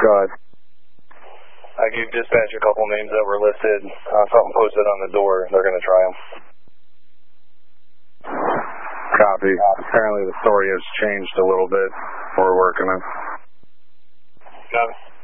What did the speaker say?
Go ahead. I gave dispatch a couple names that were listed. Something posted on the door. They're going to try them. Copy. Apparently the story has changed a little bit. We're working it. Copy.